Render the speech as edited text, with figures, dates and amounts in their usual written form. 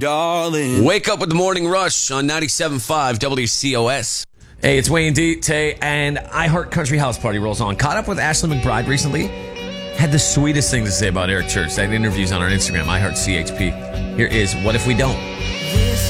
darling. Wake up with the Morning Rush on 97.5 WCOS. Hey, it's Wayne D. Tay, and I Heart Country House Party rolls on. Caught up with Ashley McBride recently. Had the sweetest thing to say about Eric Church. That interview's on our Instagram, I Heart CHP. Here is What If We Don't.